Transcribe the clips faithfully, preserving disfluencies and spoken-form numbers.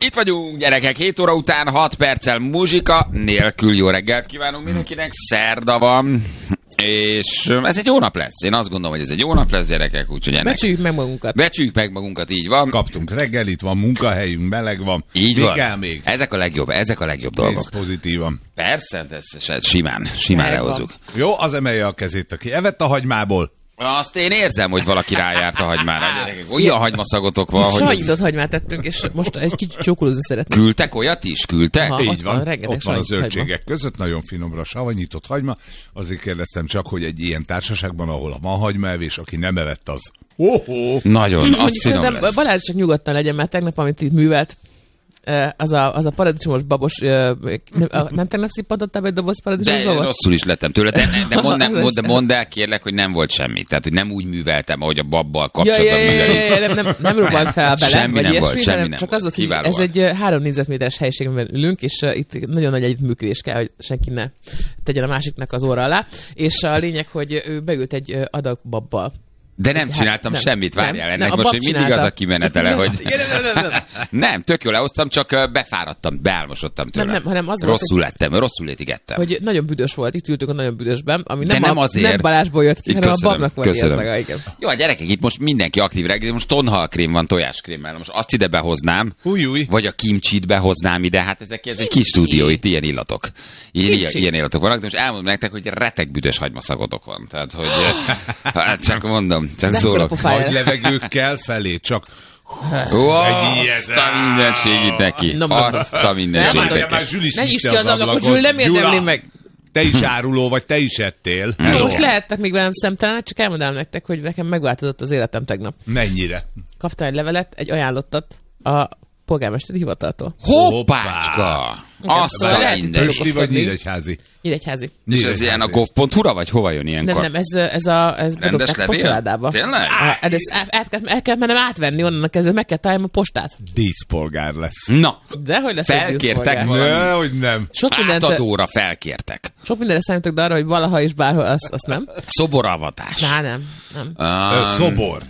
Itt vagyunk, gyerekek, hét óra után, hat perccel muzsika nélkül. Jó reggelt kívánunk mindenkinek, szerda van, és ez egy jó nap lesz. Én azt gondolom, hogy ez egy jó nap lesz, gyerekek, úgyhogy ennek... Becsüljük meg magunkat. Becsüljük meg magunkat, így van. Kaptunk reggelit, van munkahelyünk, meleg van. Így még van. Kell még. Ezek a legjobb, ezek a legjobb dolgok. Nézd pozitívan. Persze, ez, ez simán, simán lehozzuk. Jó, az emelje a kezét, aki evett a hagymából. Azt én érzem, hogy valaki rájárt a hagymára. Gyerekek, olyan hagymaszagotok van, hogy... Sajnyitott hagymát tettünk, és most egy kicsit csókolózni szeretném. Küldtek olyat is? Küldtek? Aha. Így ott van, van, ott van a zöldségek hagyma. között, nagyon finomra savanyított hagyma. Azért kérdeztem csak, hogy egy ilyen társaságban, ahol van hagymaevés, aki nem evett, az... Oh-oh. Nagyon, az Mondjuk finom szerintem lesz. Balázs csak nyugodtan legyen, mert tegnap, amit itt művelt, az a, az a paradicsomos babos, nem, nem tegnap szippantottál egy doboz paradicsomos De babos? rosszul is lettem tőle, de, de mondd, ne, mondd, mondd el, kérlek, hogy nem volt semmi. Tehát, hogy nem úgy műveltem, ahogy a babbal Ja, kapcsolatban ja, ja, ja, művelik. ja, nem, nem, nem robbant fel bele, Semmi vagy nem ilyesmi, volt, semmi hanem nem csak volt. az volt, hogy Kiváló ez volt. egy három négyzetméteres helyiségben ülünk, és uh, itt nagyon nagy együttműködés kell, hogy senki ne tegyen a másiknak az óra alá, és a lényeg, hogy ő beült egy uh, adag babbal. De nem Hát, csináltam nem, semmit, várjál nem, ennek nem, a most, bab hogy mindig csinálta. az a kimenetele, hogy... Igen, nem, nem, nem, nem. Nem, tök jól lehoztam, csak ö, befáradtam, beálmosodtam tőle. Nem, nem, hanem az volt, rosszul lettem, rosszul étigettem. Hogy nagyon büdös volt, itt ültünk a nagyon büdösben, ami De nem, nem a, azért. nem Balázsból jött ki, hanem a Köszönöm, babnak volt köszönöm. érzaga, igen. Jó, a gyerekek, itt most mindenki aktív reggel, most tonhalkrém van tojáskrémmel. Most azt ide behoznám, Új, új. vagy a kimcsit behoznám ide, hát ezek ez egy kis stúdió, itt ilyen illatok. Ilyen, ilyen, ilyen illatok vannak, de most elmondom nektek, hogy reteg büdös hagymaszagotok van. Tehát, hogy hát csak mondom, csak De szólok. akkor a pofája. Nagy levegők kell felé, csak... Ó, Egy ilyet. azt a mindenségit neki. Na, na, na. Azt a mindenségit Nem, neki. Már, már Zsül is Ne nyisd vitte ki az ablakot, Zsül, nem érdemli meg. Te is áruló vagy, te is ettél. Jó, most lehettek még velem szemtelenek, csak elmondám nektek, hogy nekem megváltozott az életem tegnap. Mennyire? Kaptam egy levelet, egy ajánlottat a polgármesteri hivataltól. Hoppácska! Azt Szóval a lehet, minden. Pösli vagy okoskodni. Nyíregyházi? Nyíregyházi. És ez ilyen a gov pont hu-ra, vagy hova jön ilyenkor? Nem, nem, ez, ez a ez Rendes bedobták levél? postaládába. Tényleg? Ah, ez, el, el, el, el kell mennem átvenni onnan kezdve, meg kell találnom a postát. Díszpolgár lesz. Na, De hogy lesz egy felkértek díszpolgár? valami Ne, hogy nem. Sok mindent, átadóra felkértek. sok mindenre számítok, de arra, hogy valaha és bárhol, azt, azt nem. Szoboravatás. Na, nem, nem. Um, Szobor.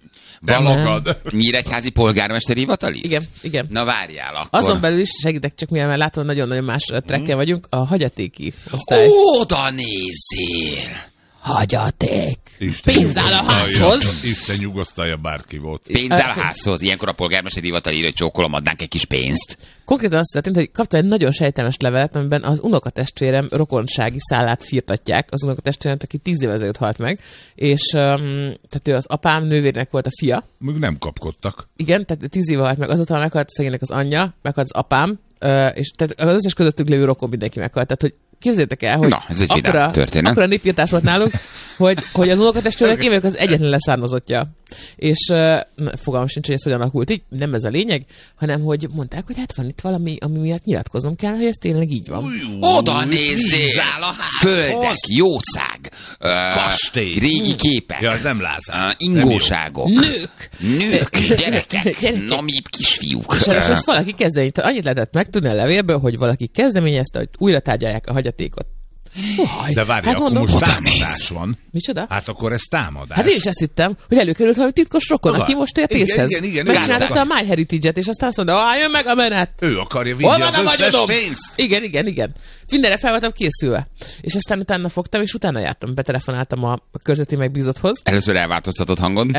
Te Van- magad. Nyíregyházi polgármester hivatali? Igen, igen. Na várjál akkor. Azon belül is segítek, csak mivel már látom, nagyon-nagyon más trekken vagyunk, a hagyatéki osztály. Oda nézzél! Hagyaték! Isten Pénz áll a nyugosztalja. házhoz. Isten nyugosztalja, bárki volt. Pénz áll a házhoz. Ilyenkor a polgármester hivatal írja, hogy csókolom, adnánk egy kis pénzt. Konkrétan azt történt, hogy kaptam egy nagyon sejtelmes levelet, amiben az unokatestvérem rokonsági szállát firtatják, az unokatestvérem, aki tíz évvel ezelőtt halt meg, és um, tehát ő az apám nővérnek volt a fia. Még nem kapkodtak. Igen, tehát tíz éve halt meg, azóta meghalt szegénynek az anyja, meghalt az apám, uh, és tehát az összes közöttük lévő rokon mindenki meghalt. Tehát, hogy képzeljétek el, hogy Na, ez egy vidám akkora, történet. akkora népírtás volt nálunk, hogy, hogy az unokatestvérnek én vagyok az egyetlen leszármazottja. És uh, na, fogalmam sincs, hogy ez hogyan alakult így, nem ez a lényeg, hanem hogy mondták, hogy hát van itt valami, ami miatt nyilatkoznom kell, hogy ez tényleg így van. Oda nézzél! Földek, jószág, ö, Kastély. régi képek, Ja, az nem Lázár. ö, ingóságok, Nők! nők, gyerekek, Gyerekek. nami kisfiúk. És Ö, ezt valaki kezdeményezte. Annyit lehetett megtudni a levélből, hogy valaki kezdeményezte, hogy újra tárgyalják a hagyatékot. Uaj, De várj, hát akkor mondom, most oda támadás néz. van. Micsoda? Hát akkor ez támadás. Hát én is ezt hittem, hogy előkerült valami titkos rokon, Hova? aki most ért Igen, észhez. igen, igen, Megcsinálta a MyHeritage-et, és aztán azt mondta, ah, jön meg a menet. Ő akarja vinni Hol van az a összes vagyonom? pénzt. Igen, igen, igen. Mindenre fel voltam készülve. És aztán utána fogtam, és utána jártam, betelefonáltam a a körzeti megbízotthoz. Először elváltoztatott hangon.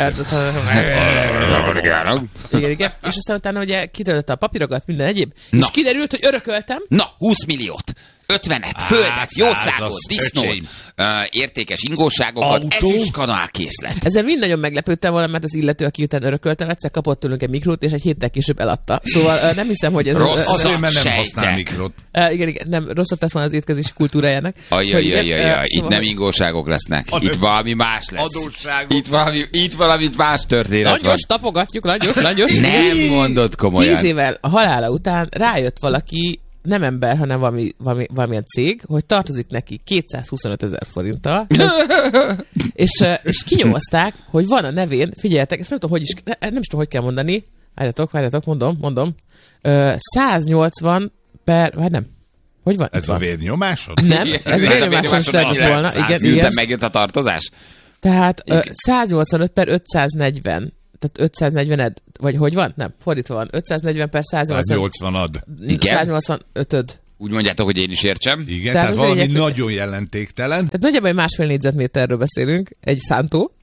Igen, igen. És aztán utána ugye kitöltötte a papírokat, minden egyéb. Na. És kiderült, hogy örököltem. Na, húsz milliót. ötvenet, földet, jószágot, százas, disznót, öcsém. ö, értékes ingóságokat, Autó. ezüst kanál készlet. Ezzel mind nagyon meglepődtem volna, mert az illető, aki után örököltem, egyszer kapott tőlünk egy mikrót, és egy héttel később eladta. Szóval ö, nem hiszem, hogy ez... Rossz. ö, Azért, mert nem Sejtek. használ mikrot. ö, igen, igen, nem, rosszat tesz volna az étkezési kultúrájának. Hogy igen, ö, Ajajajajaj, itt szóval, nem hogy- ingóságok lesznek. A- Itt valami más lesz. Adósságok. Itt valami, itt valami más történet van. Langyos, tapogatjuk, langyos, langyos. Nem mondod komolyan. Tíz évvel a halála után rájött valaki, nem ember, hanem valami, valami, valamilyen cég, hogy tartozik neki kétszázhuszonöt ezer forinttal, és, ö, és kinyomozták, hogy van a nevén, figyeljetek, ezt nem tudom, hogy is, ne, nem is tudom, hogy kell mondani, várjatok, várjatok, mondom, mondom, ö, száznyolcvan per, hát nem, hogy van? Ez Itt a van. vérnyomásod? Nem, ez vérnyomáson szörnyű volna, igen, Miután igen. megjött a tartozás? Tehát ö, száznyolcvanöt per ötszáznegyven. tehát ötszáznegyvened, vagy hogy van? Nem, fordítva van. ötszáznegyven per száznyolcvan. száznyolcvanad. száznyolcvanötöd. Úgy mondjátok, hogy én is értsem. Igen, Tehát tehát az valami lényeg, hogy- nagyon jelentéktelen. Tehát nagyjából egy másfél négyzetméterről beszélünk, egy szántó.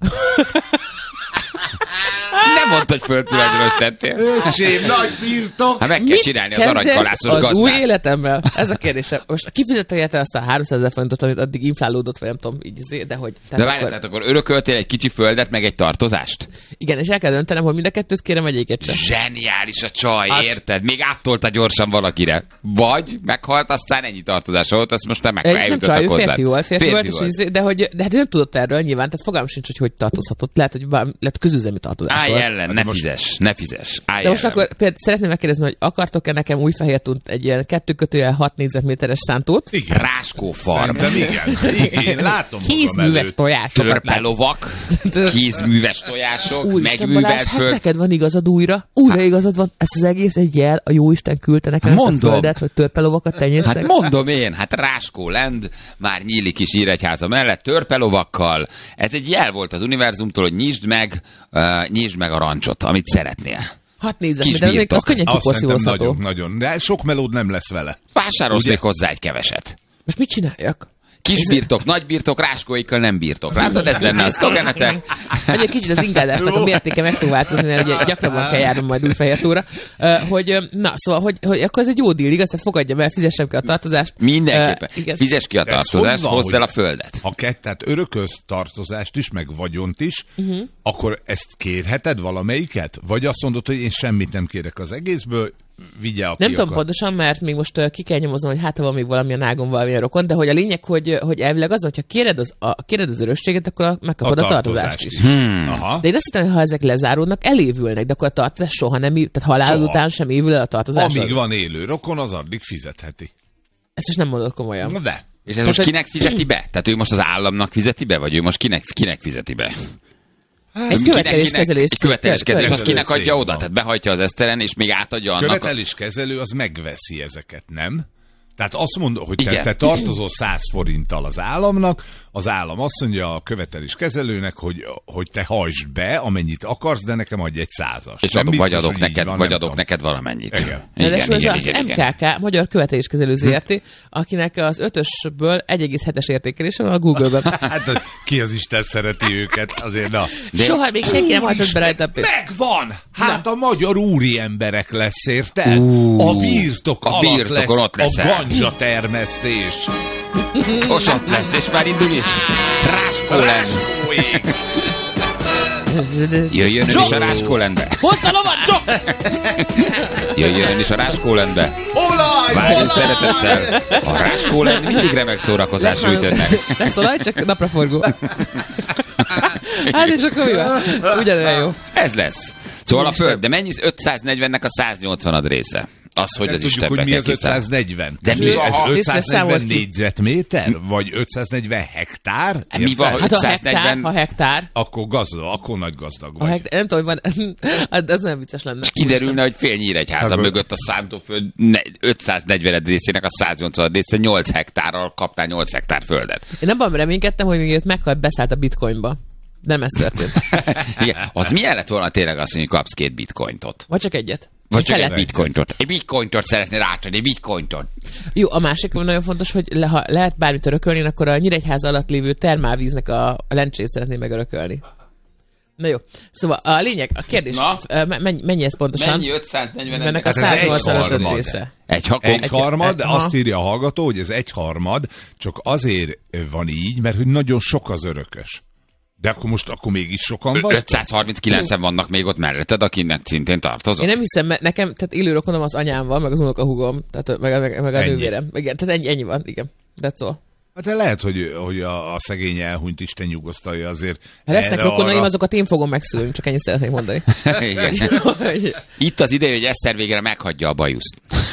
Nem mondd, hogy földtulajdonostettél. Öcsém, nagy birtok! Hát meg kell csinálni az kezdek aranykalászos az új gazdát. életemmel? Ez a kérdésem. Most kifizette érte azt a háromszázezer forintot, amit addig inflálódott, vagy nem tudom, így, izé, de hogy... De várj, tehát akkor örököltél egy kicsi földet, meg egy tartozást? Igen, és el kell döntenem, hogy mind a kettőt kérem, vagy egyiket sem. Zseniális a csaj, Hát- érted? Még áttolta gyorsan valakire. Vagy meghalt, aztán ennyi tartozása volt, azt most nem meg Egy, nem eljutottak csaj, ő hozzá. férfi volt, férfi, Férfi volt, és izé, de, hogy, de hát ő nem tudott erről nyilván, tehát fogalmam sincs, hogy hogy tartozhatott. Lehet, hogy bár, lehet közüzemi tartozás Állj volt. ellen, ne fizes, ne fizes. Állj De most ellen. akkor például szeretném megkérdezni, hogy akartok-e nekem új fehér tunt egy ilyen kettő kötőjel hat négyzetméteres szántót? Igen. Ráskó farm, Szerintem igen. Igen, látom magam Kézműves előtt. tojás. törpelovak, kézműves tojások, Úristen, megművelt Balázs, hát föld. neked van igazad újra. Újra igazad van. Ez az egész egy jel, a jóisten küldte nekem Hát ezt a mondom. földet, hogy törpelovakat tenyészek. Hát mondom én, hát Ráskó Land már nyílik is Nyíregyháza mellett, törpelovakkal. Ez egy jel volt az univerzumtól, hogy nyisd meg, uh, nyisd meg a rancsot, amit szeretnél. hat négyzetméter, az, még- birtok. az könnyen Azt szerintem kiporszívozható. nagyon, nagyon. De sok melód nem lesz vele. Vásárolsz Ugye? még hozzá egy keveset. Most mit csináljak? Kis birtok, nagy birtok, ráskóikkal nem birtok. Látod, ez lenne a szlogenetek. Hogy egy kicsit az ingádásnak a mértéke meg fog változni, mert ugye gyakrabban kell járnom majd Újfehértóra. Uh, hogy, ö, na, szóval, hogy, hogy akkor ez egy jó díl, igaz? Tehát fogadjam el, fizessem ki a tartozást. Mindenképpen. Uh, igen. Fizes ki a De ez tartozást, hogy van, hozd hogy el a földet. Ha kett, tehát örökölsz tartozást is, meg vagyont is, Mhm. uh-huh. akkor ezt kérheted valamelyiket? Vagy azt mondod, hogy én semmit nem kérek az egészből, vigye, aki Nem tudom akar. pontosan, mert még most uh, ki kell nyomoznom, hogy hát ha van még valamilyen ágon, valamilyen rokon, de hogy a lényeg, hogy, hogy elvileg az, hogyha kéred az, a, kéred az örökséget, akkor a, megkapod a, a tartozást is. Hmm. Aha. De én azt hittem, hogy ha ezek lezáródnak, elévülnek, de akkor a tartozás soha nem, év, tehát halálod Soha. után sem évül el a tartozás. Amíg van élő rokon, az addig fizetheti. Ezt most nem mondod komolyan. Na de. És ez most hogy- kinek fizeti be? Tehát ő most az államnak fizeti be, vagy ő most kinek, kinek fizeti be? Egy követeléskezelés. Egy követeléskezelés, azt kinek Kezelő adja cég oda? van. Tehát behajtja az eszteren, és még átadja annak. A... Követeléskezelő az megveszi ezeket, nem? Tehát azt mondod, hogy te, Igen. te tartozol száz forinttal az államnak, az állam azt mondja a követeléskezelőnek, hogy, hogy te hajtsd be, amennyit akarsz, de nekem adj egy százas. És Nem adok, vagy biztos, adok hogy így neked, van, vagy nem adok tudom. neked valamennyit. Igen. Igen, Igen, igen, az igen, em igen. ká ká, Magyar Követeléskezelő zé er té, akinek az ötösből egy egész hetes értékelése van a Google-ben. Hát ki az Isten szereti őket, azért na. De- Soha még senki nem hajtott be rajta a pénzt. Megvan! Hát a magyar úri emberek lesz, érted? A birtok a alatt birtokon lesz ott leszel. a ganja termesztés. Most ott lesz, és már indul is. Ráskó Land. Ráskóék. Jöjjön ön is a Ráskó Landbe. Hozd a lovat, Csok! Jöjjön ön is a Ráskó Landbe. Olaj! Várjunk olaj! szeretettel. A Ráskó Land mindig remek szórakozás nyújt önnek. Lesz olaj, csak napraforgó. Hát és akkor mi van? Ugyanolyan jó. Ez lesz. Szóval a föld, de mennyi ötszáznegyvennek a száznyolcvanad része? Az, hogy Nem az tudjuk, Istenbe hogy mi kell az kiszállni. ötszáznegyven. De Ez mi van, ez ha- ötszáznegyven számolt ki. négyzetméter? Vagy ötszáznegyven hektár? Mi Érted? van, hogy Hát a hektár, ötszáznegyven ha hektár, Akkor gazdag, akkor nagy gazdag a vagy. hektár, nem tudom, hogy van, hát ez nem vicces lenne. Kiderülne, hogy fél Nyíregyháza Hát, mögött a szántóföld ne- ötszáznegyven részének a száznyolcvan része nyolc hektárral kaptál nyolc hektár földet. Én abban reménykedtem, hogy még őt meghalt, beszállt a bitcoinba. De nem ez történt. Igen, az milyen lett volna tényleg azt, hogy kapsz két bitcointot? Vagy csak egyet. Vagy csak egy Felet. bitcointot. Egy bitcointot szeretnél átadni, egy bitcointot. Jó, a másik nagyon fontos, hogy le, ha lehet bármit örökölni, akkor a Nyíregyháza alatt lévő termálvíznek a, a lencsét szeretném megörökölni. Na jó. Szóval a lényeg, a kérdés, Na? ö, mennyi, mennyi ez pontosan? Mennyi ötszáznegyven Ennek a Hát ez egy száznyolcvanötöd harmad. része. Egy hakó. Egy harmad, de Aha. azt írja a hallgató, hogy ez egy harmad, csak azért van így, mert hogy nagyon sok az örökös. De akkor most akkor mégis sokan vagy? ötszázharminckilencen vannak még ott melletted, akinek szintén tartozol. Én nem hiszem, mert nekem, tehát élő rokonom az anyám van, meg az unokahúgom, tehát meg, meg, meg a Ennyi. nővérem. Igen, tehát ennyi, ennyi van, igen. That's all. Hát de lehet, hogy, hogy a, a szegény elhunyt Isten nyugosztalja azért. Ha lesznek erre rokonaim, arra- azokat én fogom megszülni, csak ennyit szeretnék mondani. Igen. Itt az ideje, hogy Eszter végre meghagyja a bajuszt.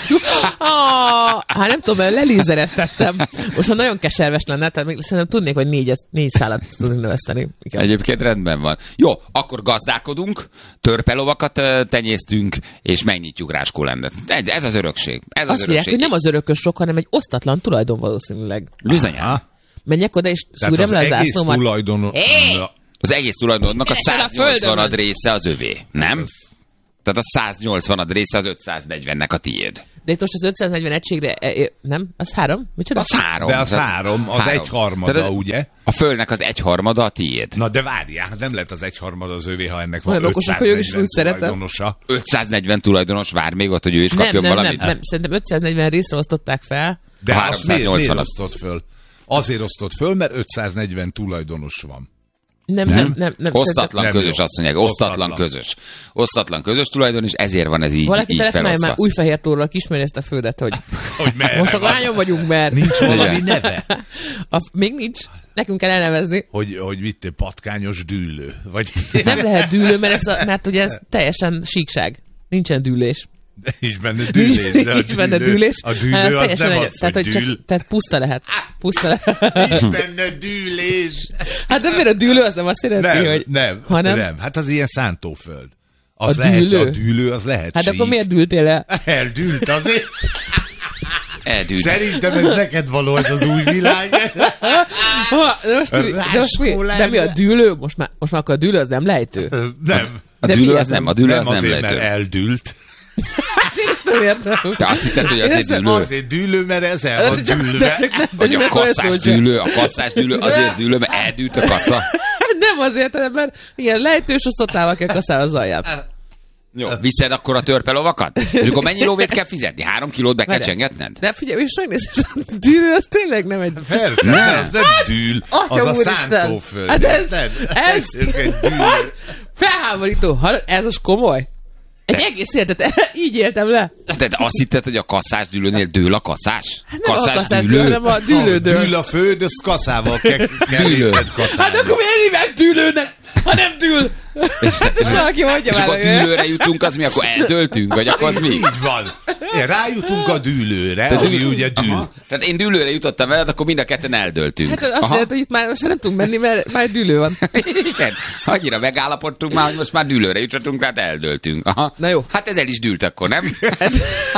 Ah, hát nem tudom, mert lelézereztettem. Most már nagyon keserves lenne, tehát még szerintem tudnék, hogy négy, négy szálat tudnék növeszteni. Igen. Egyébként rendben van. Jó, akkor gazdálkodunk, törpelovakat ö, tenyésztünk, és megnyitjuk Ráskó Landet. Ez, ez az örökség. Ez az Azt mondják, örökség. hogy nem az örökösök, hanem egy osztatlan tulajdon valószínűleg. Bizonyán. Aha. Menjek oda, és Tehát szúrjam az le a egész zászlómat. tulajdonos... Hé! Na, Az egész tulajdonnak a Keresel a száznyolcvanad földön. része az övé, nem? Tehát a száznyolcvanad része az ötszáznegyvennek a tiéd. De itt most az ötszáznegyven egységre, e, e, nem? Az három? Micsoda? Az három. De az Tehát három, az három. egyharmada, Tehát az- ugye? A földnek az egyharmada a tiéd. Na de várjál, nem lehet az egyharmad az övé, ha ennek van Olyan okosak, hogy ők is úgy ötszáznegyven szeretem. tulajdonosa. ötszáznegyven tulajdonos vár még ott, hogy ő is Nem, kapjon nem, nem, valamit? nem. Szerintem ötszáznegyven részre osztották fel. De A azt miért, miért háromszáznyolcvan az- osztott föl? Azért osztott föl, mert ötszáznegyven tulajdonos van. Nem, Nem? nem, nem. nem Osztatlan Nem közös, jó. azt mondják. Osztatlan Osztatlan. közös. Osztatlan közös tulajdon, és ezért van ez így, Valaki így telefonálja felosztva. már Újfehértóról, kismeri ezt a földet, hogy Hogy merre most csak van? hányan vagyunk, mert... Nincs valami Igen. neve? A, még nincs. Nekünk kell elnevezni. Hogy, hogy vitte patkányos dűlő? Vagy Nem lehet dűlő, mert, ez a, mert ugye ez teljesen síkság. Nincsen dűlés. nincs benne dűlés. Nincs, de a nincs benne dűlő- dűlés. A hanem dűlő ez az teljesen nem egy- az, tehát, hogy hogy dűl. csak, tehát puszta lehet. Puszta lehet. Nincs benne dűlés. Hát de miért a dűlő az nem azt jelenti, Nem, hogy... nem, hanem, nem. Hát az ilyen szántóföld. Az A lehet, dűlő? a dűlő az lehet Hát akkor sík. miért dűltél el? Eldűlt azért. Eldűlt. Szerintem ez neked való, ez az új világ. Ha, de, most, de, most mi, de mi a dűlő? Most már, most már akkor a dűlő az nem lejtő? Nem. A De dűlő mi az ez? nem, a dűlő Nem az nem azért, mert lejtő. eldült. Hát én ezt nem értem. De azt hitted, hogy Én azért ezt nem- dűlő. Azért dűlő, mert ez el van De csak, de dűlve. csak nem, Vagy de a csak olyan kasszás szó sem. dűlő, a kasszás dűlő azért dűlő, mert eldűlt a kassa. Nem azért, hanem mert ilyen lejtős osztottával kell kasszál az alját. Jó. Viszed akkor a törpelovakat? És akkor mennyi lóvét kell fizetni? Három kilót be kell Várjál. csengetned? De figyelj, és megnézed, a dűlő az tényleg nem egy... Persze, Nem. nem. az nem dűl, az Atya a úristen. szántóföld. Hát ez- érted? ez- Ez egy dűl. Felháborító. Hallod? Ez az komoly. Egy egész életet így éltem le. De azt hitted, hogy a kasszás dűlőnél dől a kasszás? Hát nem a kasszás dűlő, hanem a dűlődő. Dűl a föld, azt kaszával kell, kell Dűlő. érted Hát kaszálni. akkor miért hívják dűlőnek, ha nem dűl? És, És valaki mondja és már, akkor hogy- dűlőre jutunk, az mi? Akkor eldöltünk? Vagy akkor az mi? Így van. Én rájutunk a dűlőre, Te ami dűl- ugye dűl. Aha. Tehát én dűlőre jutottam veled, akkor mind a ketten eldöltünk. Hát azt Aha. jelenti, hogy itt már most már nem tudunk menni, mert már dűlő van. Igen, annyira megállapodtunk már, hogy most már dűlőre jutottunk, tehát eldöltünk. Aha. Na jó. Hát ez el is dűlt akkor, nem? Hát,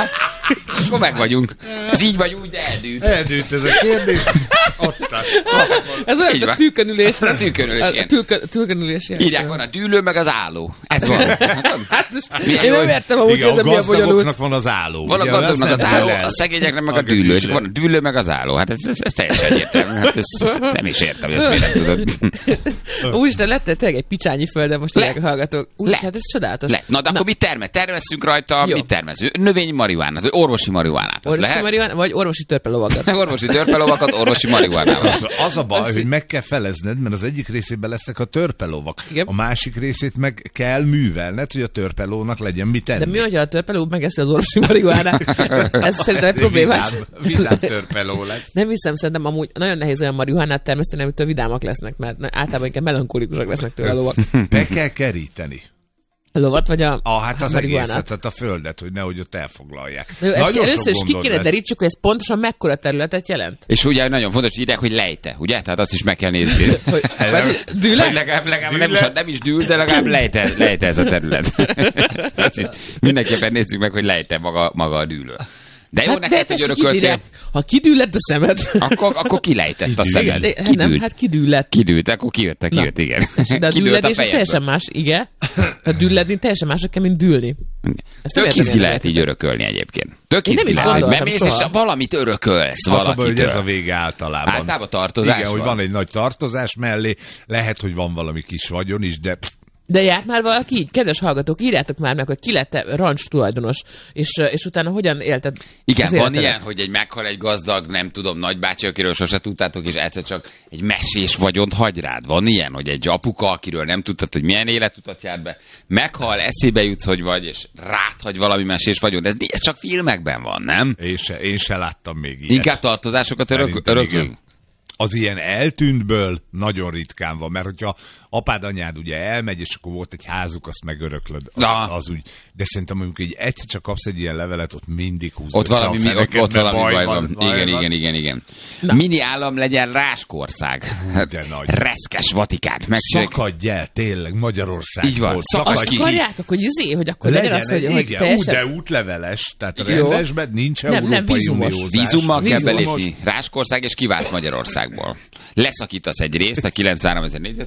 akkor meg vagyunk. Ez így vagy úgy, de eldűlt. Eldűlt ez a kérdés. Ott áll. Ez olyan, Így mint a van. tűkönülés. A tűkönülés, A igen. tűkön- Tűkönülés, ilyen. Írják, van a dűlő, meg az álló. Ez van. Hát most Milyen én jó, nem hogy- értem amúgy, Igen, hogy a ez mi a bonyolult. gazdagoknak van az álló. Van a ugye, gazdagnak azt az nem álló, dől el. a szegényeknek meg a A dűlő, és dűlő. van a dűlő, meg az álló. Hát ez, ez, ez teljesen egyértelmű. Hát ez, ez nem is értem, hogy ezt miért nem tudod. Úristen, lett tényleg egy picsányi földem, most Lett. írják a hallgatók. Úristen, Lett. hát ez csodálatos. Le. Na, de akkor mit termel? Termesszünk rajta, Jó. mit termeszünk? Növényi marihuánát, vagy orvosi marihuánát. Az Orvosi lehet? marihuana, vagy orvosi törpelovakat. Orvosi törpelovakat, orvosi marihuánával. Az a baj, hogy meg kell felezned, mert az egyik részében lesznek a törpelovak. Igen. A másik részét meg kell művelned, hogy a törpelónak legyen mit tenni. De mi, hogyha a törpeló megeszi az orvosi marihuánát? Ez szerintem egy problémás. Vidám, vidám törpeló lesz. Nem hiszem, szerintem amúgy nagyon nehéz olyan marihuánát termeszteni, amitől vidámak lesznek, mert na- általában inkább melankolikusok lesznek tőle a lovak. Be kell keríteni. A lovat vagy a, Ah, hát az marihuánát. egészet, tehát a földet, hogy nehogy ott elfoglalják. Jó, ezt Nagyon először sok is ki gondod kéne lesz. derítsük, hogy ez pontosan mekkora területet jelent. És ugye nagyon fontos, hogy írják, hogy lejte, ugye? Tehát azt is meg kell nézni. Hogy, vagy Hogy dűle? legalább, legalább nem, Dűle? is, nem is dűl, de legalább lejte, lejte ez a terület. Azt is mindenképpen nézzük meg, hogy lejte maga, maga a dűlő. De jó, Hát de neked, hogy tessék, örököltél, írják, ha kidűlett a szemed. akkor, akkor kilejtett a Kidűlt. szemed. De, hát nem, Kidűlt. hát kidűlett. Kidűlt, akkor kijött, kijött, igen. De a Kidűlt dűlledés az fejedből. teljesen más, igen. A dűlledni teljesen mások kell, mint dűlni. Ezt nem Tök értem, izgi én lehet nem így örökölni egyébként. Tök Én nem izgi is lehet, hogy gondoltam bemész, soha. és valamit örökölsz Az a baj, hogy valakitől. ez a vége általában. Általában tartozás Igen, hogy van. van egy nagy tartozás mellé, lehet, hogy van valami kis vagyon is, de pff, De járt már valaki így? Kedves hallgatók, írjátok már meg, hogy ki lett rancs tulajdonos, és, és utána hogyan élted Igen, az van életedet. ilyen, hogy egy meghal egy gazdag, nem tudom, nagybácsi, akiről sose tudtátok, és egyszer csak egy mesés vagyont hagy rád. Van ilyen, hogy egy apuka, akiről nem tudtad, hogy milyen életutat járt be, meghal, eszébe jutsz, hogy vagy, és rád hagy valami mesés vagyont. Ez, ez csak filmekben van, nem? én se, én se láttam még ilyet. Inkább tartozásokat örök, Szerintem öröklünk? igen. Az ilyen eltűntből nagyon ritkán van, mert hogyha apád, anyád ugye elmegy, és akkor volt egy házuk, azt megöröklöd, az, Na. az úgy. De szerintem mondjuk egy egyszer csak kapsz egy ilyen levelet, ott mindig húzod Ott valami, mi, ott, ott valami baj, van. baj Igen, van. igen, igen, igen. Mini állam legyen ráskország. Hát, de nagy. reszkes Vatikán. Megcsinálják. Szakadj el, tényleg, Magyarországból. Így van. Szakadj Azt ki. akarjátok, hogy izé, hogy akkor legyen, Legyen, az, hogy, egy, hogy igen, teljesen... ú, de útleveles, tehát a Jó. rendesben nincs Nem, nem, Európai vízumos. Uniózás. Vízummal kell Vízumos. belépni Ráskország, és kiválsz Magyarországból. Leszakítasz egy részt a kilencvenhárom ezer négyzetkilométerből,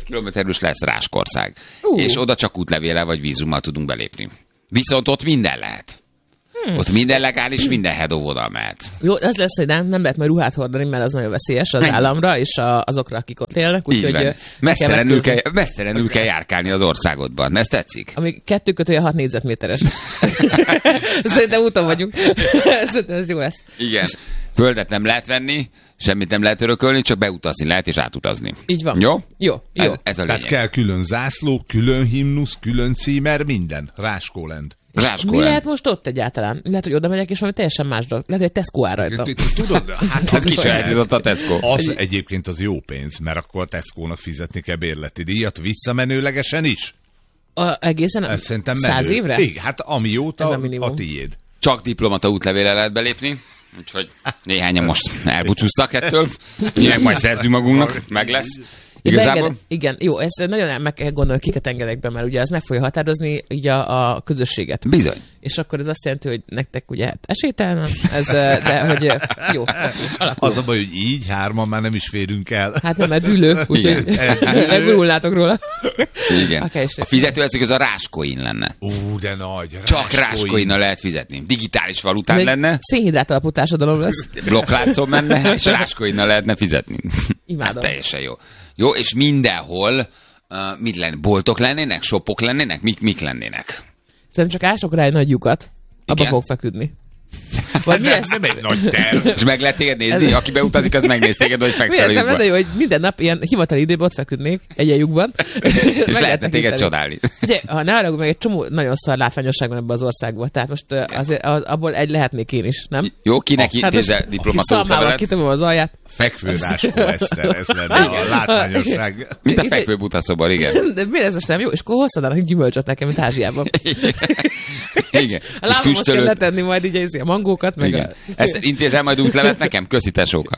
belül lesz Ráskország. Uh. És oda csak útlevéllel vagy vízummal tudunk belépni. Viszont ott minden lehet. Hmm. Ott minden legális, minden head óvodal mehet. Jó, ez lesz, hogy nem, nem lehet majd ruhát hordani, mert az nagyon veszélyes az államra és a, azokra, akik ott élnek. Úgyhogy messzelenül kell, messzelenül kell járkálni az országodban. Ez tetszik? Ami kettő kötője hat négyzetméteres. Szerintem úton vagyunk. Szerintem ez jó lesz. Igen. Földet nem lehet venni, semmit nem lehet örökölni, csak beutazni lehet és átutazni. Így van. Jó? Jó. jó. Ez, ez a lényeg. Tehát kell külön zászló, külön himnusz, külön címer, minden. Ráskólend. Ráskó Mi lehet most ott egyáltalán? Lehet, hogy oda megyek, és valami teljesen más dolog. Lehet, hogy Tesco áll rajta. Tudod, hát Hát kisajátított a Tesco. az egyébként az jó pénz, mert akkor a Tesco-nak fizetni kell bérleti díjat visszamenőlegesen is. A, egészen Ez szerintem száz menő. évre? Igen, hát amióta Ez a a, minimum. a tiéd. Csak diplomata útlevéle lehet belépni, úgyhogy néhányan most elbúcsúztak ettől. Mi meg majd szerzünk magunknak, meg lesz. Igazából? Beenged, igen, jó, ezt nagyon meg kell gondolni, kiket engedek be, mert ugye ez meg fogja határozni így a, a közösséget. Bizony. És akkor ez azt jelenti, hogy nektek ugye hát esélytelen, ez, de hogy jó, alakul. Az a baj, hogy így hárman már nem is férünk el. Hát nem, mert dűlő, úgyhogy megurulnátok róla. Igen. Okay, A fizetőeszköz a Ráskoin lenne. Ú, de nagy. Csak Ráskoinnal lehet fizetni. Digitális valután lenne, Szénhidrát alapú társadalom lesz. blokkláncon menne, és Ráskoinnal lehetne fizetni. Imádom. Ez teljesen jó. Jó, és mindenhol uh, mit lenne? Boltok lennének? Shopok lennének? Mik, mik lennének? Szerintem csak ások rá egy nagy lyukat, abba Igen? fog feküdni. Vagy mi nem, lesz? nem egy nagy terv. És meg lehet téged nézni? Aki beutazik, az megnéz téged, hogy fekszel a Miért nem lyukban. lenne jó, hogy minden nap ilyen hivatali időben ott feküdnék egy lyukban. És lehetne téged csodálni. Ugye, ha ne arra, meg egy csomó nagyon szar látványosság van ebben az országban. Tehát most uh, azért az, abból egy lehetnék én is, nem? Jó, kinek Hát intézel most diplomata szalmával útlevelet? kitömöm az alját. Fekvő Ráskó Eszter, ez lenne a látványosság. Mint a fekvő butaszobor, igen. De miért ez most nem jó? És akkor hozzanak gyümölcsöt nekem, mint Ázsiában. Igen. A lábamhoz kell letenni majd így a mangókat, meg Igen. a... Ezt intézel majd útlevet nekem? Köszi tesóka.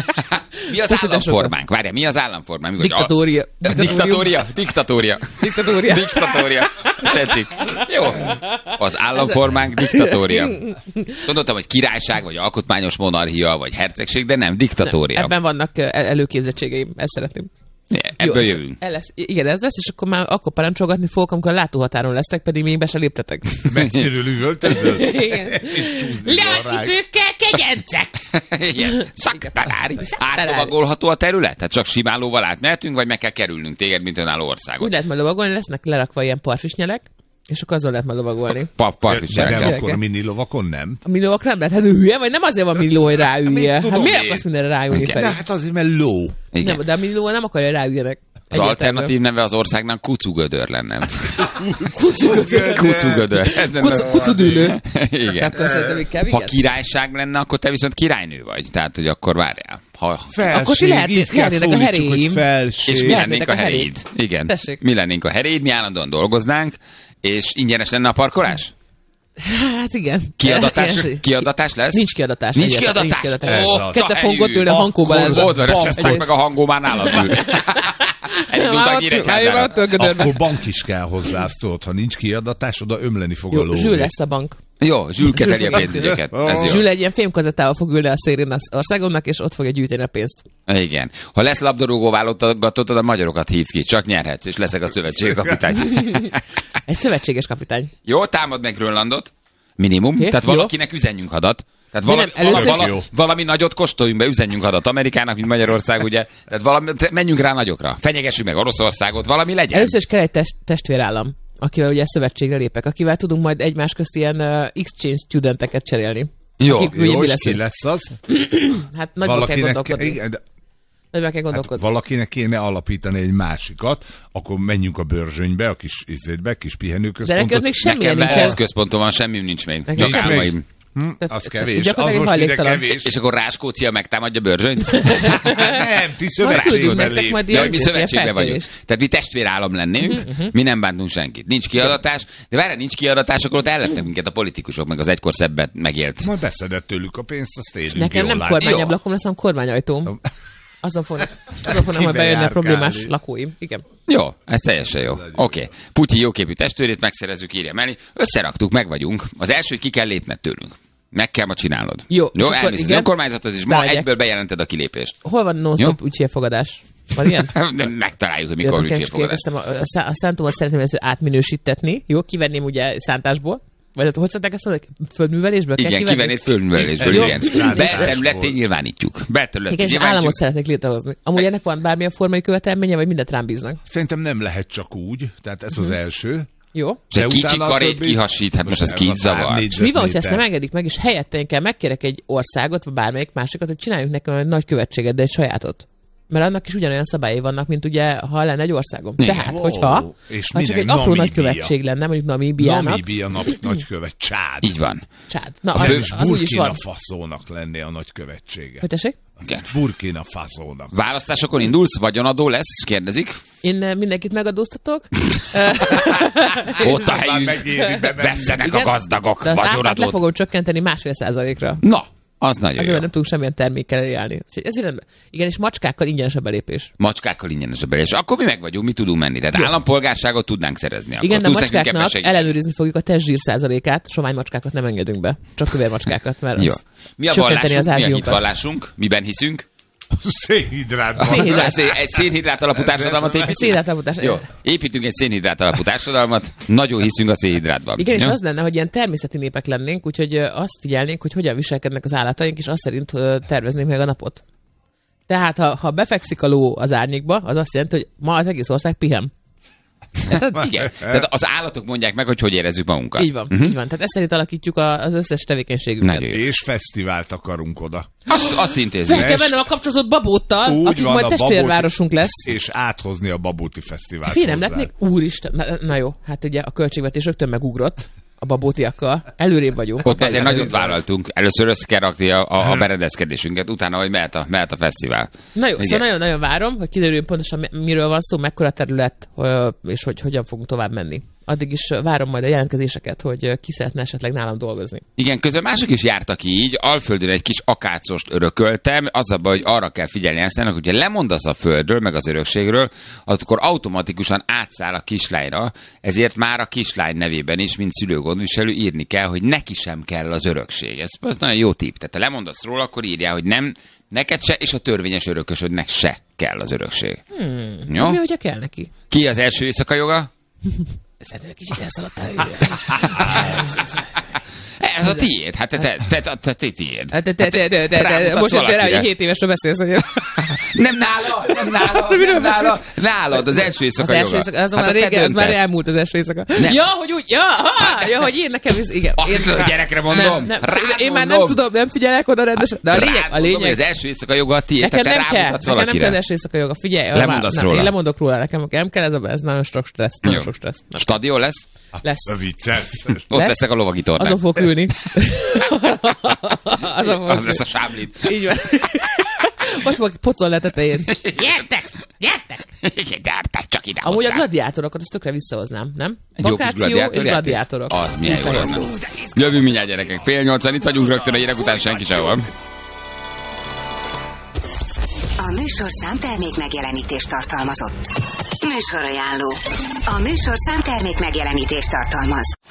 Mi az Köszi, államformánk? Várjál, mi az államformánk? Mikor- Diktatória. A- Diktatória. Diktatória. Diktatória. Diktatória. Tetszik. Jó. Az államformánk diktatória. Gondoltam, hogy királyság, vagy alkotmányos monarchia, vagy hercegség, de nem, diktatória. Ebben vannak uh, el- előképzettségeim, ezt szeretném. Ebből Jó, jövünk. El lesz, igen, ez lesz, és akkor már akkor parancsolgatni fogok, amikor a látóhatáron lesztek, pedig még be se léptetek. Messziről üvöltözöl? Igen. És csúszni van rá. Leacipőkkel, kegyencek! Igen. Szaktalári. Szaktalári. Átlovagolható a terület? Tehát csak simán lóval átmehetünk, vagy meg kell kerülnünk téged, mint önálló Úgy országot? lehet majd lovagolni, lesznek lerakva ilyen parfisnyelek, és akkor azon lehet majd lovagolni. Pa- Park is De, de gyerekkel. akkor mini lovakon nem? A minilóak nem lehet, hát ő hülye, vagy nem azért van miniló, hogy ráülje. tudom Hát miért én. akarsz mindenre ráülni, De Feri? hát azért, mert ló. Igen. Nem, de a miniló nem akarja, hogy ráüljenek. Az alternatív neve az országnak Kucugödör lenne. Kucugödör. Kucugödör. Ez lenne- Kucu- Kucudűlő. Igen. Akkor szerintem inkább Ha igen. királyság lenne, akkor te viszont királynő vagy. Tehát, hogy akkor várjál. Ha Felség, Akkor ti lehet- így kell lehetnének a szólítsuk, hogy heréim. felség. és mi Lehetnétek lennénk a a heréid. heréd. Igen. Tessék. Mi lennénk a heréid, mi állandóan dolgoznánk, és ingyenes lenne a parkolás? Hát igen. Kiadatás, Igen. kiadatás lesz? Nincs kiadatás. Nincs egyáltalán, kiadatás. Nincs kiadatás. Ez Ó, az. Kettő a fogunk ott ülni a helyű. hankóban. Akkor oda resesztek Egyrészt- meg a hangó már nálad ül. Elindult Már a ott- Nyíregyházára. már ott a gödörbe. Akkor bank is kell hozzá, azt tudod, ha nincs kiadatás, oda ömleni fog a Jó, ló. Zsül lesz a bank. Jó, Zsül kezeli a Zsül- pénzügyeket. Ez jó. Zsül egy ilyen fémkazettával fog ülni a szélén az országomnak, és ott fogja gyűjteni a pénzt. Igen. Ha lesz labdarúgó válogatod, a magyarokat hívsz ki, csak nyerhetsz, és leszek a szövetségi kapitány. Egy szövetséges kapitány. Jó, támad meg Grönlandot. Minimum. Oké, Tehát jó. valakinek üzenjünk hadat. Tehát De valami, nem, először- valami, Jó. valami, valami nagyot kóstoljunk be, üzenjünk hadat Amerikának, mint Magyarország, ugye. Tehát valami, te- menjünk rá nagyokra. Fenyegessük meg Oroszországot, valami legyen. Először is kell egy test, testvérállam, akivel ugye szövetségre lépek, akivel tudunk majd egymás közt ilyen uh, exchange studenteket cserélni. Jó, Akik, ugye, Jó, mi és leszünk? ki lesz az? Hát nagyban kell gondolkodni. igen, de Nagyban kell hát gondolkodni. valakinek kéne alapítani egy másikat, akkor menjünk a Börzsönybe, a kis izétbe, kis De pihenőközpontot. neked még semmilyen Nekem nincsen. ez központom van, semmi nincs még. Nekem Csak nincs még. álmaim. Hm, Tehát- az kevés. Az gyakorlatilag most ide hajléktalan. kevés. És akkor Ráskócia megtámadja Börzsönyt? Nem, ti küldünk szövetségben nektek majd De ilyen- hogy mi ilyen szövetségben vagyunk. felkérést. Tehát mi testvérállam lennénk, mi nem bántunk senkit. Nincs kiadatás, de várjál, nincs kiadatás, akkor ott ellepnek minket a politikusok, meg az egykor szebbet megélt. Majd beszedett tőlük a pénzt, azt élünk Nekem jól nem látni. kormányablakon lesz, hanem kormányajtóm. Azon fognak, azon fognak majd bejönni a Kibejárkálni. problémás lakóim. Igen. Jó, ez teljesen jó. Oké. Okay. Putyi jóképű testvérét megszerezzük, írja Meli. Összeraktuk, meg vagyunk. Az első, hogy ki kell lépned tőlünk. Meg kell ma csinálod. Jó, és Jó, akkor elmész az igen. önkormányzathoz, és ma Bemegyek. egyből bejelented a kilépést. Hol van non-stop ügyfélfogadás? Van ilyen? Megtaláljuk, hogy mikor hűtsél fogod ezt. A, a, a szántómat szeretném ezt átminősítetni. Jó, kivenném ugye szántásból. Vagy hogy szokták ezt mondani? Földművelésből kell igen, kivenni? Földművelésből, igen. Belterületén nyilvánítjuk. Belterületén igen, és államot szeretnék létrehozni. Amúgy ennek van bármilyen formai követelménye, vagy mindent rám bíznak? Szerintem nem lehet csak úgy, tehát ez az első. Jó. De kicsi karét kihasít, hát most ez kit zavar. És mi van, hogyha ezt nem engedik meg, és helyette én kell megkérek egy országot, vagy bármelyik másikat, hogy csináljuk nekem egy nagy követséget, de egy sajátot. Mert annak is ugyanolyan szabályai vannak, mint ugye, ha lenne egy országom. Igen. Tehát, wow. hogyha és ha csak egy apró Namíbia. nagykövetség lenne, mondjuk Namíbiának. Namíbia nap, nagykövet, Csád. Így van. Csád. Na, a az, az, az úgy is van. Burkina Faszónak lenné a nagykövetsége. Hogy tessék? Igen. Burkina Faszónak. Választásokon indulsz, vagyonadó lesz, kérdezik. Én mindenkit megadóztatok. Ott a helyünk, vesszenek a gazdagok, de az áfát le vagyonadót. fogom csökkenteni másfél százalékra. Na, az nagyon Azért jó. nem tudunk semmilyen termékkel élni. Ezért rendben. Igen, és macskákkal ingyenes a belépés. Macskákkal ingyenes a belépés. Akkor mi meg vagyunk, mi tudunk menni. Tehát állampolgárságot tudnánk szerezni. Akkor. Igen, de a Tudsz nekünk macskáknak ebben segíteni? ellenőrizni fogjuk a testzsír százalékát, sovány macskákat nem engedünk be. Csak kövér macskákat, mert Jó. az Mi a csökkenteni vallásunk? az Mi a ázsiókat. hitvallásunk? Miben hiszünk? Szénhidrátban. Szénhidrát. Egy szénhidrát alapú társadalmat építünk? Szénhidrát alapú társadalmat. Jó. Építünk egy szénhidrát alapú társadalmat, nagyon hiszünk a szénhidrátban. Igen, és Jó? az lenne, hogy ilyen természeti népek lennénk, úgyhogy ö, azt figyelnénk, hogy hogyan viselkednek az állataink, és azt szerint ö, terveznénk meg a napot. Tehát, ha, ha befekszik a ló az árnyékba, az azt jelenti, hogy ma az egész ország pihen. Tehát, igen. Tehát az állatok mondják meg, hogy hogy érezzük magunkat. Így van, uh-huh. így van. Tehát ezt szerint alakítjuk a, az összes tevékenységünket. Nagyon jó. És fesztivált akarunk oda. Azt, azt intézzük. Fel kell vennem a kapcsolatot Babóttal, Úgy akik van, majd a testvérvárosunk lesz. És áthozni a Babóti Fesztivált. Fél nem hozzá. lehetnék? Úristen, na, na jó, hát ugye a költségvetés rögtön megugrott a babótiakkal. Előrébb vagyunk. Ott azért nagyot vállaltunk. Először össze kell rakni a, a, a berendezkedésünket, utána, hogy mehet a, mehet a fesztivál. Na jó, Igen. szóval nagyon-nagyon várom, hogy kiderüljön pontosan mi- miről van szó, mekkora terület, ö, és hogy hogyan fogunk tovább menni. Addig is várom majd a jelentkezéseket, hogy ki szeretne esetleg nálam dolgozni. Igen, közben mások is jártak így, Alföldön egy kis akácost örököltem, az a baj, hogy arra kell figyelni Eszternek, hogyha lemondasz a földről, meg az örökségről, akkor automatikusan átszáll a kislányra, ezért már a kislány nevében is, mint szülőgondviselő írni kell, hogy neki sem kell az örökség. Ez, ez nagyon jó tipp. Tehát ha lemondasz róla, akkor írjál, hogy nem, neked se, és a törvényes örökösödnek se kell az örökség. Hmm. Jó? Mi, hogyha kell neki? Ki az első éjszaka joga? Szerintem kicsit elszaladtál. Ez a tiéd, hát te, te, te, te, te, te tiéd. Hát te, te, te, te, te, te, Rámutatsz most jöttél rá, valakire. hogy hét évesről beszélsz, hogy... Nem nála, nem nála, nem nála, nálad, az első Az éjszaka első joga. éjszaka, azon Hát már te régen, az már döntesz. elmúlt az első éjszaka. Nem. Ja, hogy úgy, ja, ha, ja, hogy én nekem, ez, igen. Azt én, hiszed, hogy gyerekre mondom? Nem, nem, Rád én már mondom. nem tudom, nem figyelek oda rendesen. De a lényeg, Rád a mondom, hogy lényeg, az első éjszaka joga a tiéd, nekem tehát nem te kell, rámutatsz nekem nem kell az valakire. első éjszaka joga. Figyelj, Lemondasz már- róla. Én lemondok róla, nekem nem kell, ez, a, ez nagyon sok stressz. Nagyon Jó. sok stressz. Na, Stadion lesz? lesz. A vicces. Ott Lesz? leszek a lovagi tornán. Azon fog ülni. Azon fog Az lesz a sámlit. Így van. Most fog pocolni a tetején. Gyertek! Gyertek! Gyertek csak ide Amúgy a hozzám. gladiátorokat azt tökre visszahoznám, nem? Egy jó kis Bakáció és gladiátorjáték? gladiátorok. Az milyen jó lenne. Jövünk mindjárt, gyerekek. Fél nyolcan, itt vagyunk rögtön a hírek után, senki sehol. A műsorszám termék megjelenítést tartalmazott. Műsorajánló. A műsorszám termék megjelenítést tartalmaz.